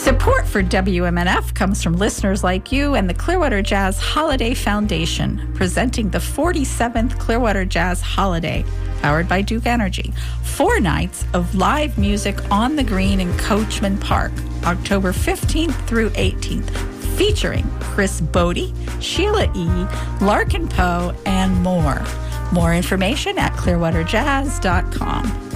Support for WMNF comes from listeners like you and the Clearwater Jazz Holiday Foundation, presenting the 47th Clearwater Jazz Holiday, powered by Duke Energy. 4 nights of live music on the green in Coachman Park, October 15th through 18th, featuring Chris Bodie, Sheila E., Larkin Poe, and more. More information at clearwaterjazz.com.